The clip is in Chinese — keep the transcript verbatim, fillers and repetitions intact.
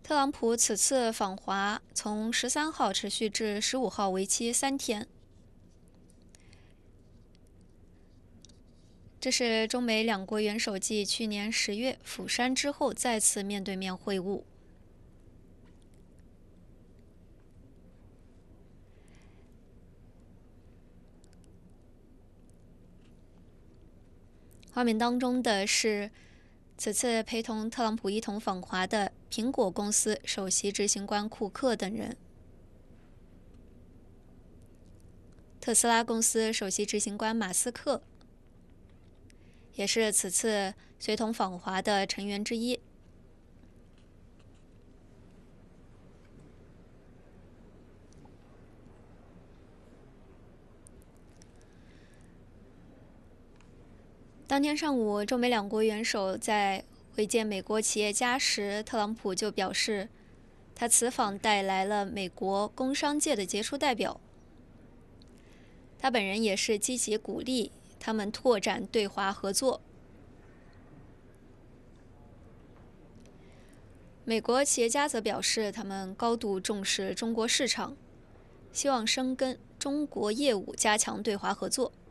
特朗普此次访华从十三号持续至十五号，为期三天。这是中美两国元首继去年十月釜山之后再次面对面会晤。画面当中的是此次陪同特朗普一同访华的苹果公司首席执行官库克等人，特斯拉公司首席执行官马斯克也是此次随同访华的成员之一。当天上午，中美两国元首在会见美国企业家时，特朗普就表示，他此访带来了美国工商界的杰出代表，他本人也是积极鼓励他们拓展对华合作。美国企业家则表示，他们高度重视中国市场，希望深耕中国业务，加强对华合作。